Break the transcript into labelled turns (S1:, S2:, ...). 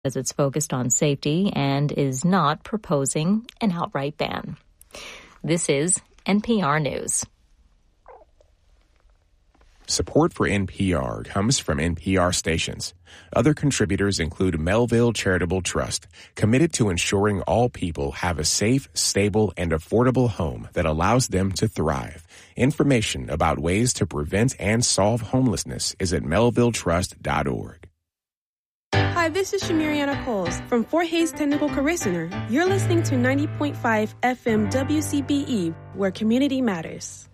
S1: as it's focused on safety and is not proposing an outright ban. This is NPR News.
S2: Support for NPR comes from NPR stations. Other contributors include Melville Charitable Trust, committed to ensuring all people have a safe, stable, and affordable home that allows them to thrive. Information about ways to prevent and solve homelessness is at melvilletrust.org.
S3: Hi, this is Shamiriana Coles from Fort Hays Technical Career Center. You're listening to 90.5 FM WCBE, where community matters.